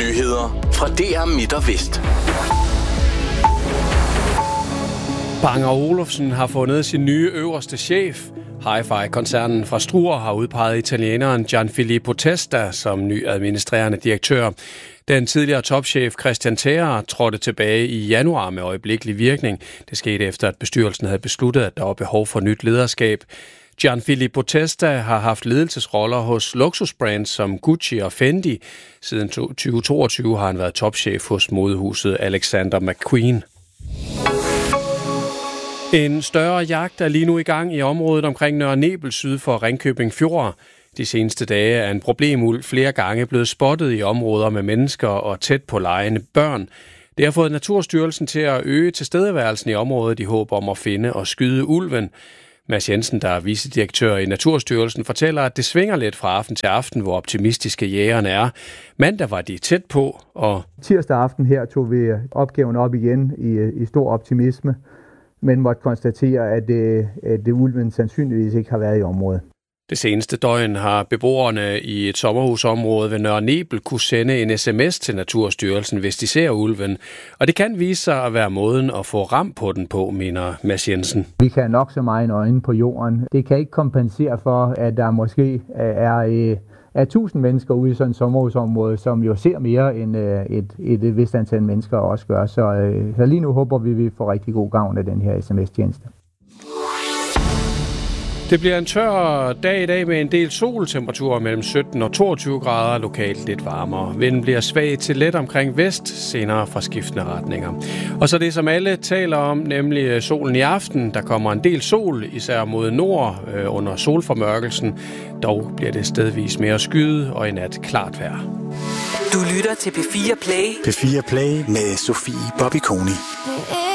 Nyheder fra DR Midt og Vest. Bang & Olufsen har fundet sin nye øverste chef. Hi-Fi-koncernen fra Struer har udpeget italieneren Gianfilippo Testa som ny administrerende direktør. Den tidligere topchef Christian Thaer trådte tilbage i januar med øjeblikkelig virkning. Det skete efter, at bestyrelsen havde besluttet, at der var behov for nyt lederskab. Gianfilippo Testa har haft ledelsesroller hos luksusbrands som Gucci og Fendi. Siden 2022 har han været topchef hos modehuset Alexander McQueen. En større jagt er lige nu i gang i området omkring Nørre Nebel syd for Ringkøbing Fjord. De seneste dage er en problemulv flere gange blevet spottet i områder med mennesker og tæt på legende børn. Det har fået Naturstyrelsen til at øge tilstedeværelsen i området i håb om at finde og skyde ulven. Mads Jensen, der er vicedirektør i Naturstyrelsen, fortæller, at det svinger lidt fra aften til aften, hvor optimistiske jægerne er. Mandag var de tæt på, og tirsdag aften her tog vi opgaven op igen i stor optimisme, men måtte konstatere, at ulven sandsynligvis ikke har været i området. Det seneste døgn har beboerne i et sommerhusområde ved Nørre Nebel kunne sende en sms til Naturstyrelsen, hvis de ser ulven. Og det kan vise sig at være måden at få ram på den på, mener Mads Jensen. Vi kan nok så meget øjne på jorden. Det kan ikke kompensere for, at der måske er 1000 mennesker ude i sådan et sommerhusområde, som jo ser mere end et vist antal mennesker også gør. Så lige nu håber vi får rigtig god gavn af den her sms-tjeneste. Det bliver en tør dag i dag med en del sol, temperaturer mellem 17 og 22 grader, lokalt lidt varmere. Vinden bliver svag til let omkring vest, senere fra skiftende retninger. Og så det, som alle taler om, nemlig solen i aften. Der kommer en del sol, især mod nord under solformørkelsen. Dog bliver det stedvis mere skyet og i nat klart vejr. Du lytter til P4 Play. P4 Play med Sofie Bobby Koni.